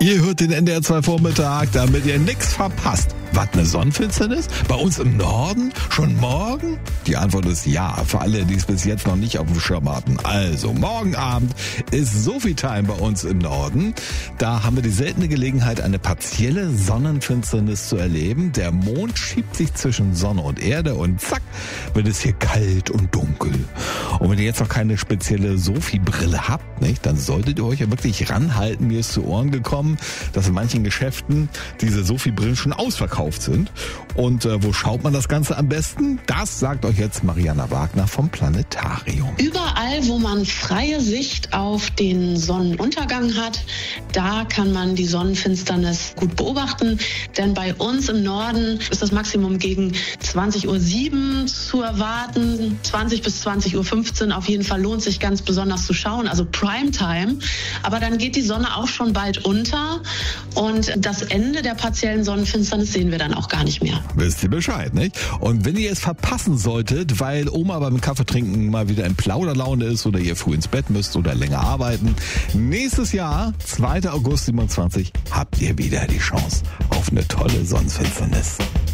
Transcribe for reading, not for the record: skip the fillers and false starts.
Ihr hört den NDR 2 Vormittag, damit ihr nichts verpasst. Was, eine Sonnenfinsternis? Bei uns im Norden? Schon morgen? Die Antwort ist ja, für alle, die es bis jetzt noch nicht auf dem Schirm hatten. Also, morgen Abend ist Sophie-Time bei uns im Norden. Da haben wir die seltene Gelegenheit, eine partielle Sonnenfinsternis zu erleben. Der Mond schiebt sich zwischen Sonne und Erde und zack, wird es hier kalt und dunkel. Und wenn ihr jetzt noch keine spezielle Sophie-Brille habt, nicht, dann solltet ihr euch ja wirklich ranhalten. Mir ist zu Ohren gekommen, dass in manchen Geschäften diese Sophie-Brillen schon ausverkauft sind. Und wo schaut man das Ganze am besten? Das sagt euch jetzt Mariana Wagner vom Planetarium. Überall, wo man freie Sicht auf den Sonnenuntergang hat, da kann man die Sonnenfinsternis gut beobachten. Denn bei uns im Norden ist das Maximum gegen 20:07 Uhr zu erwarten, 20 bis 20:15 Uhr. Auf jeden Fall lohnt sich ganz besonders zu schauen, also Primetime. Aber dann geht die Sonne auch schon bald unter und das Ende der partiellen Sonnenfinsternis sehen wir dann auch gar nicht mehr. Wisst ihr Bescheid, nicht? Und wenn ihr es verpassen solltet, weil Oma beim Kaffeetrinken mal wieder in Plauderlaune ist oder ihr früh ins Bett müsst oder länger arbeiten, nächstes Jahr, 2. August 27, habt ihr wieder die Chance auf eine tolle Sonnenfinsternis.